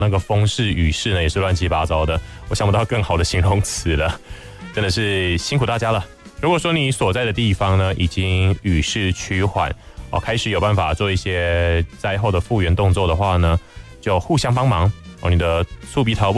那个风势雨势呢也是乱七八糟的，我想不到更好的形容词了，真的是辛苦大家了。如果说你所在的地方呢已经雨势趋缓开始有办法做一些灾后的复原动作的话呢，就互相帮忙你的触鼻头